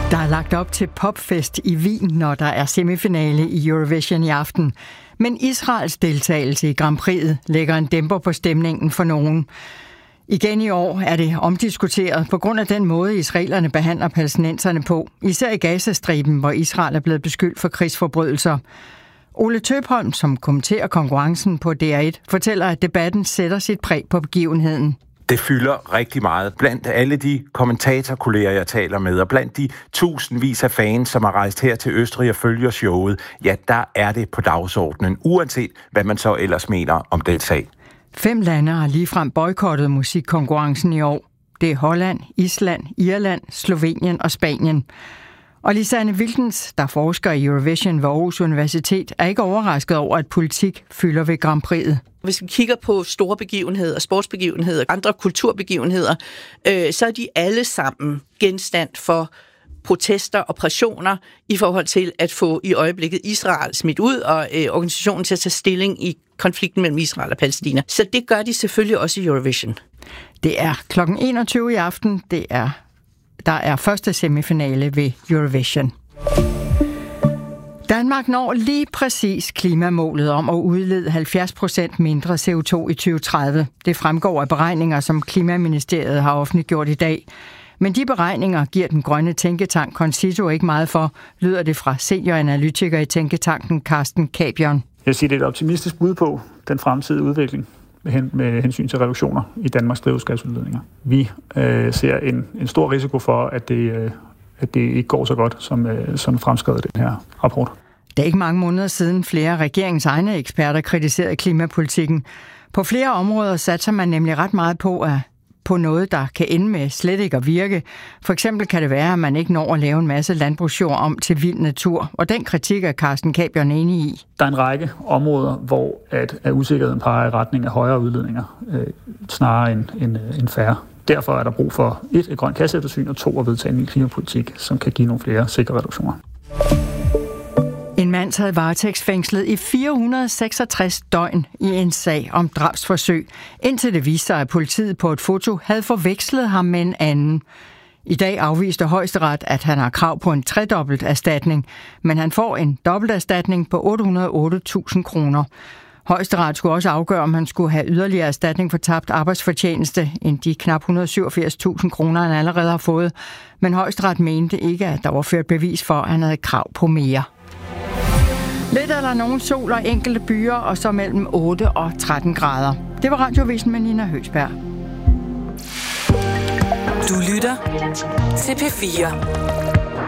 Der er lagt op til popfest i Wien, når der er semifinale i Eurovision i aften. Men Israels deltagelse i Grand Prix'et lægger en dæmper på stemningen for nogen. Igen i år er det omdiskuteret på grund af den måde, israelerne behandler palæstinenserne på. Især i Gazastriben, hvor Israel er blevet beskyldt for krigsforbrydelser. Ole Tøpholm, som kommenterer konkurrencen på DR1, fortæller, at debatten sætter sit præg på begivenheden. Det fylder rigtig meget. Blandt alle de kommentatorkolleger, jeg taler med, og blandt de tusindvis af fans, som har rejst her til Østrig og følger showet, ja, der er det på dagsordenen, uanset hvad man så ellers mener om den sag. 5 lande har ligefrem boykottet musikkonkurrencen i år. Det er Holland, Island, Irland, Slovenien og Spanien. Og Lisanne Wilkens, der forsker i Eurovision ved Aarhus Universitet, er ikke overrasket over, at politik fylder ved Grand Prix'et. Hvis vi kigger på store begivenheder, sportsbegivenheder, andre kulturbegivenheder, så er de alle sammen genstand for protester og pressioner i forhold til at få i øjeblikket Israel smidt ud og organisationen til at tage stilling i konflikten mellem Israel og Palæstina. Så det gør de selvfølgelig også i Eurovision. Det er kl. 21 i aften. Der er første semifinale ved Eurovision. Danmark når lige præcis klimamålet om at udlede 70% mindre CO2 i 2030. Det fremgår af beregninger, som Klimaministeriet har offentliggjort i dag. Men de beregninger giver den grønne tænketank Concito ikke meget for, lyder det fra senioranalytiker i tænketanken Carsten Cabion. Jeg siger, det er et optimistisk bud på den fremtidige udvikling med hensyn til reduktioner i Danmarks drivhusgasudledninger. Vi ser en stor risiko for, at det ikke går så godt, som fremskrevet i den her rapport. Det er ikke mange måneder siden flere af regeringens egne eksperter kritiserede klimapolitikken. På flere områder satser man nemlig ret meget på noget, der kan ende med slet ikke at virke. For eksempel kan det være, at man ikke når at lave en masse landbrugsjord om til vild natur. Og den kritik er Carsten Cabion enig i. Der er en række områder, hvor at usikkerheden peger i retning af højere udledninger, snarere end færre. Derfor er der brug for et grønt kasseeftersyn, og 2 at vedtage en ny klimapolitik, som kan give nogle flere sikre reduktioner. En mand sad varetægtsfængslet i 466 døgn i en sag om drabsforsøg, indtil det viste sig, at politiet på et foto havde forvekslet ham med en anden. I dag afviste Højesteret, at han har krav på en 3-dobbelt erstatning, men han får en dobbelterstatning på 808.000 kroner. Højesteret skulle også afgøre, om han skulle have yderligere erstatning for tabt arbejdsfortjeneste end de knap 187.000 kroner, han allerede har fået. Men Højesteret mente ikke, at der var ført bevis for, at han havde krav på mere. Lidt eller nogen sol og enkelte byer, og så mellem 8 og 13 grader. Det var Radioavisen med Nina Høgsberg. Du lytter til P4.